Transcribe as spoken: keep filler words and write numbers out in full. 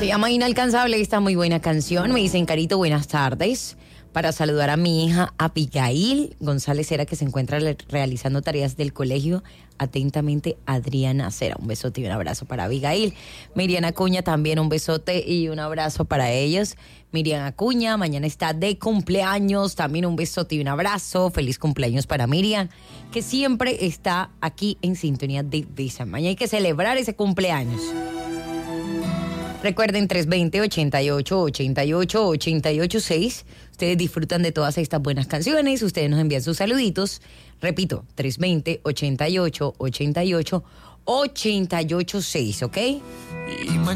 Se llama Inalcanzable, esta muy buena canción. Me dicen, Carito, buenas tardes. Para saludar a mi hija Abigail González Cera, que se encuentra le- realizando tareas del colegio. Atentamente, Adriana Cera. Un besote y un abrazo para Abigail. Miriam Acuña también un besote y un abrazo para ellos. Miriam Acuña, mañana está de cumpleaños. También un besote y un abrazo. Feliz cumpleaños para Miriam, que siempre está aquí en sintonía de Visa. Mañana hay que celebrar ese cumpleaños. Recuerden, tres dos cero, ochenta y ocho, ochenta y ocho, ochenta y ocho seis. Ustedes disfrutan de todas estas buenas canciones. Ustedes nos envían sus saluditos. Repito, tres dos cero, ochenta y ocho, ochenta y ocho, ochenta y ocho seis, ¿ok?